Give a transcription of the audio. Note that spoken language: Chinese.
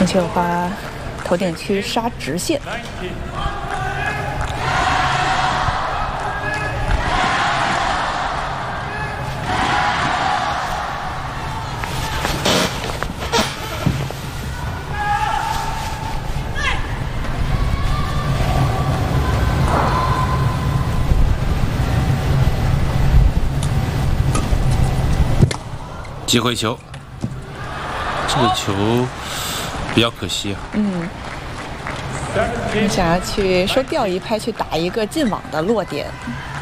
孔雀花头顶区杀直线。 机会球，这个球比较可惜啊。 你想要去收掉一拍，去打一个进网的落点。